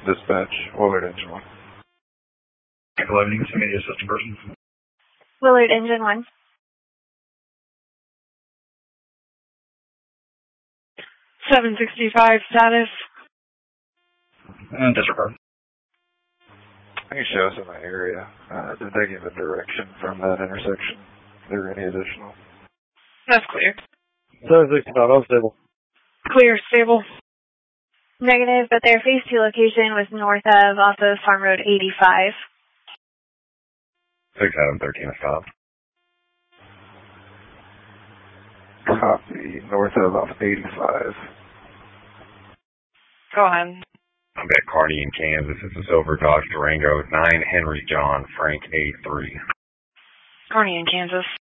Dispatch, Willard Engine 1. 11, community assistant person. Willard Engine 1. 765 status. And disregard. Can you show us in the area? Did they give a direction from that intersection? Is there any additional? That's clear. 765, all stable. Clear, stable. Negative, but their phase 2 location was north of off of Farm Road 85. 6 Adam 13 a stop. Copy, north of off 85. Go ahead. I'm at Kearney in Kansas. It's a silver Dodge Durango, 9 Henry John Frank A3. Kearney in Kansas.